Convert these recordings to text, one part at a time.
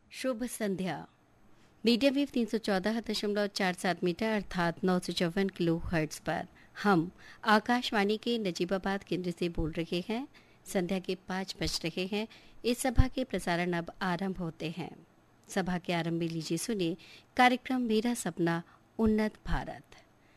शुभ संध्या। Medium wave 314.47 metre अर्थात 954 kilo hertz पर हम आकाशवाणी के नजीबाबाद केंद्र से बोल रहे हैं। संध्या के 5 बज रहे हैं। इस सभा के प्रसारण अब आरंभ होते हैं। सभा के आरंभ में लीजिए सुनिए कार्यक्रम मेरा सपना उन्नत भारत।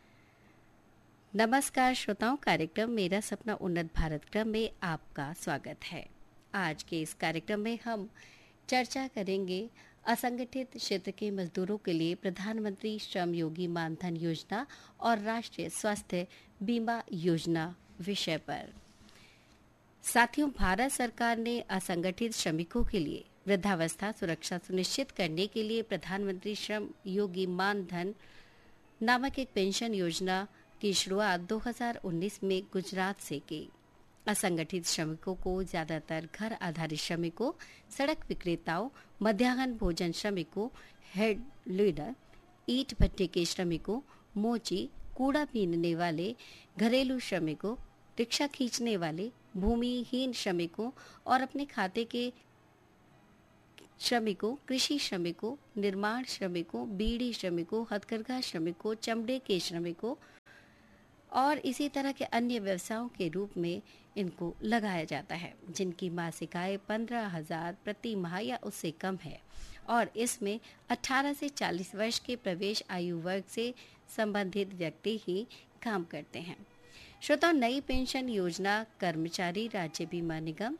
नमस्कार श्रोताओं, कार्यक्रम मेरा सपना उन्नत भारत क्रम में आपका स्वागत है। आज के इस कार्यक्रम में हम चर्चा करेंगे असंगठित क्षेत्र के मजदूरों के लिए प्रधानमंत्री श्रम योगी मानधन योजना और राष्ट्रीय स्वास्थ्य बीमा योजना विषय पर। साथियों, भारत सरकार ने असंगठित श्रमिकों के लिए वृद्धावस्था सुरक्षा सुनिश्चित करने के लिए प्रधानमंत्री श्रम योगी मानधन नामक एक पेंशन योजना की शुरुआत 2019 में गुजरात से की। असंगठित श्रमिकों को ज्यादातर घर आधारित श्रमिकों, सड़क विक्रेताओं, मध्याह्न भोजन श्रमिकों, हेड लीडर, ईंट भट्टे के श्रमिकों, मोची, कूड़ा बीनने वाले, घरेलू श्रमिकों, रिक्शा खींचने वाले, भूमिहीन श्रमिकों और अपने खाते के श्रमिकों, कृषि श्रमिकों, निर्माण श्रमिकों, बीड़ी श्रमिकों, हथकरघा श्रमिकों, चमड़े के श्रमिकों और इसी तरह के अन्य व्यवसायों के रूप में इनको लगाया जाता है, जिनकी मासिक आय 15,000 प्रति माह या उससे कम है और इसमें 18 से 40 वर्ष के प्रवेश आयु वर्ग से संबंधित व्यक्ति ही काम करते हैं। श्रोताओं, नई पेंशन योजना कर्मचारी राज्य बीमा निगम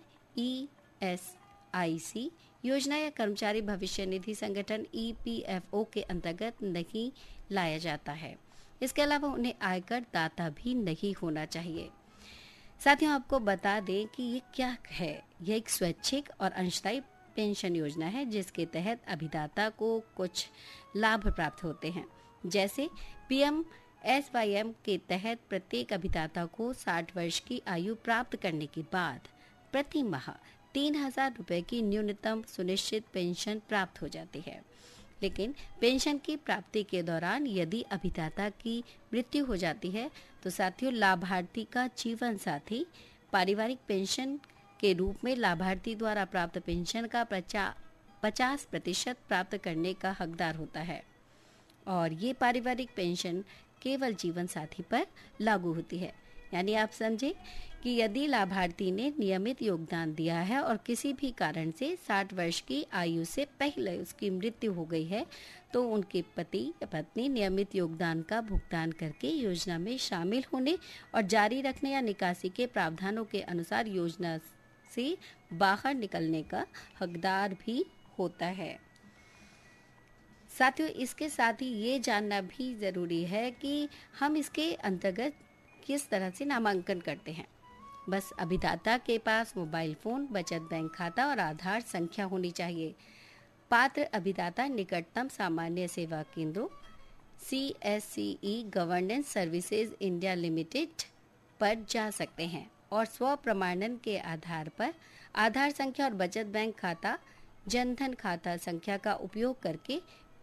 ESIC योजना या कर्मचारी भविष्य निधि संगठन EPFO के अंतर्गत नहीं लाया जाता है। इसके अलावा उन्हें आयकर दाता भी नहीं होना चाहिए। साथियों, आपको बता दें कि ये क्या है। यह एक स्वैच्छिक और अंशदायी पेंशन योजना है जिसके तहत अभिदाता को कुछ लाभ प्राप्त होते हैं। जैसे PMSYM के तहत प्रत्येक अभिदाता को 60 वर्ष की आयु प्राप्त करने के बाद प्रति माह 3,000 रुपए की न्यूनतम सुनिश्चित पेंशन प्राप्त हो जाती है। लेकिन पेंशन की प्राप्ति के दौरान यदि अभिदाता की मृत्यु हो जाती है तो साथियों लाभार्थी का जीवन साथी पारिवारिक पेंशन के रूप में लाभार्थी द्वारा प्राप्त पेंशन का 50% प्राप्त करने का हकदार होता है और ये पारिवारिक पेंशन केवल जीवन साथी पर लागू होती है। यानी आप समझे कि यदि लाभार्थी ने नियमित योगदान दिया है और किसी भी कारण से 60 वर्ष की आयु से पहले उसकी मृत्यु हो गई है तो उनके पति या पत्नी नियमित योगदान का भुगतान करके योजना में शामिल होने और जारी रखने या निकासी के प्रावधानों के अनुसार योजना से बाहर निकलने का हकदार भी होता है। साथियों, इसके साथ ही ये जानना भी जरूरी है कि हम इसके अंतर्गत किस तरह से नामांकन करते हैं। बस अभिदाता के पास मोबाइल फोन, बचत बैंक खाता और आधार संख्या होनी चाहिए। पात्र अभिदाता निकटतम सामान्य सेवा केंद्रों CSCE governance services India limited पर जा सकते हैं और स्व प्रमाणन के आधार पर आधार संख्या और बचत बैंक खाता, जनधन खाता संख्या का उपयोग करके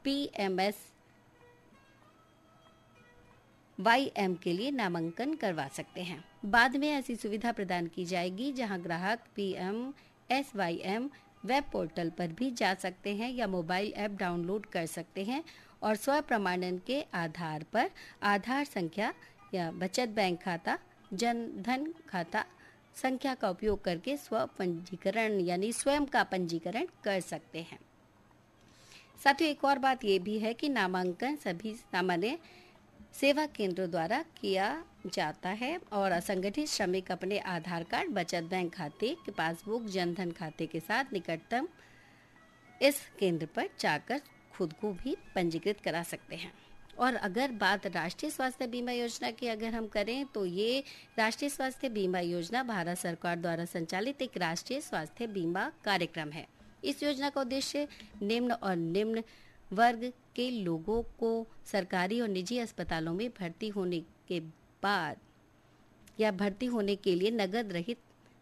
PMSYM के लिए नामांकन करवा सकते हैं। बाद में ऐसी सुविधा प्रदान की जाएगी जहां ग्राहक PMSYM वेब पोर्टल पर भी जा सकते हैं या मोबाइल ऐप डाउनलोड कर सकते हैं और स्व प्रमाणन के आधार पर आधार संख्या या बचत बैंक खाता, जनधन खाता संख्या का उपयोग करके स्व पंजीकरण यानी स्वयं का पंजीकरण कर सकते हैं। साथियों, एक और बात ये भी है कि नामांकन सभी सामान्य सेवा केंद्रों द्वारा किया जाता है और असंगठित श्रमिक अपने आधार कार्ड, बचत बैंक खाते की पासबुक, जनधन खाते के साथ निकटतम इस केंद्र पर जाकर खुद को भी पंजीकृत करा सकते हैं। और अगर बात राष्ट्रीय स्वास्थ्य बीमा योजना की अगर हम करें तो ये राष्ट्रीय स्वास्थ्य बीमा योजना भारत सरकार द्वारा संचालित एक राष्ट्रीय स्वास्थ्य बीमा कार्यक्रम है। इस योजना का उद्देश्य निम्न और निम्न वर्ग के लोगों को सरकारी और निजी अस्पतालों में भर्ती होने के बाद या भर्ती होने के लिए नगद रहित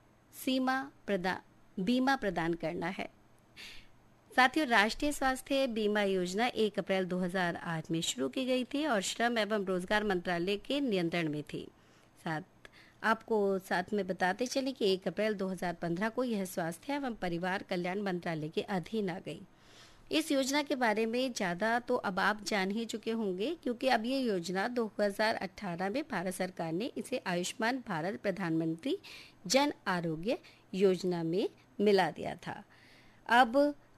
बीमा प्रदान करना है। साथियों, राष्ट्रीय स्वास्थ्य बीमा योजना 1 अप्रैल 2008 में शुरू की गई थी और श्रम एवं रोजगार मंत्रालय के नियंत्रण में थी। आपको साथ में बताते चले कि 1 अप्रैल 2015 को यह स्वास्थ्य एवं परिवार कल्याण मंत्रालय के अधीन आ गई। इस योजना के बारे में ज़्यादा तो अब आप जान ही चुके होंगे, क्योंकि अब ये योजना 2018 में भारत सरकार ने इसे आयुष्मान भारत प्रधानमंत्री जन आरोग्य योजना में मिला दिया था। अब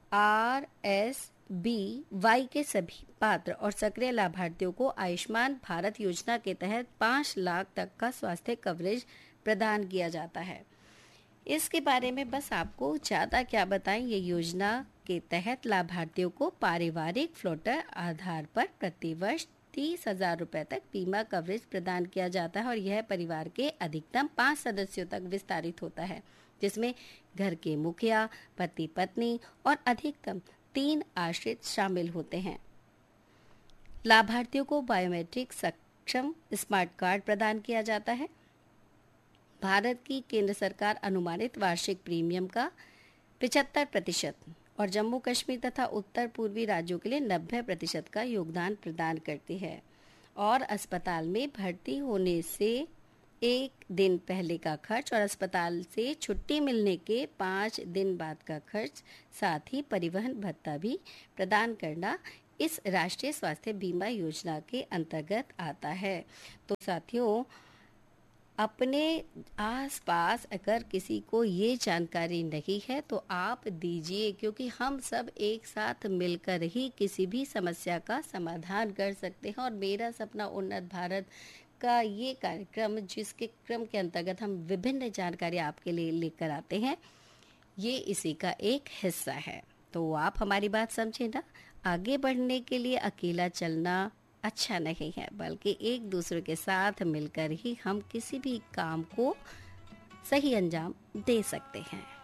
RSBY के सभी पात्र और सक्रिय लाभार्थियों को आयुष्मान भारत योजना के तहत 5 लाख तक का स्वास्थ्य कवरेज प्रदान किया जाता है। इसके बारे में बस आपको ज़्यादा क्या बताएं, ये योजना के तहत लाभार्थियों को पारिवारिक फ्लोटर आधार पर प्रतिवर्ष 30,000 रुपये तक बीमा कवरेज प्रदान किया जाता है और यह परिवार के अधिकतम 5 सदस्यों तक विस्तारित होता है, जिसमें घर के मुखिया, पति पत्नी और अधिकतम 3 आश्रित शामिल होते हैं। लाभार्थियों को बायोमेट्रिक सक्षम स्मार्ट कार्ड प्रदान किया जाता है। भारत की केंद्र सरकार अनुमानित वार्षिक प्रीमियम का 75% और जम्मू कश्मीर तथा उत्तर पूर्वी राज्यों के लिए 90% का योगदान प्रदान करती है और अस्पताल में भर्ती होने से 1 दिन पहले का खर्च और अस्पताल से छुट्टी मिलने के 5 दिन बाद का खर्च, साथ ही परिवहन भत्ता भी प्रदान करना इस राष्ट्रीय स्वास्थ्य बीमा योजना के अंतर्गत आता है। तो साथियों, अपने आसपास अगर किसी को ये जानकारी नहीं है तो आप दीजिए, क्योंकि हम सब एक साथ मिलकर ही किसी भी समस्या का समाधान कर सकते हैं। और मेरा सपना उन्नत भारत का ये कार्यक्रम, जिसके क्रम के अंतर्गत हम विभिन्न जानकारी आपके लिए लेकर आते हैं, ये इसी का एक हिस्सा है। तो आप हमारी बात समझे ना, आगे बढ़ने के लिए अकेला चलना अच्छा नहीं है, बल्कि एक दूसरे के साथ मिलकर ही हम किसी भी काम को सही अंजाम दे सकते हैं।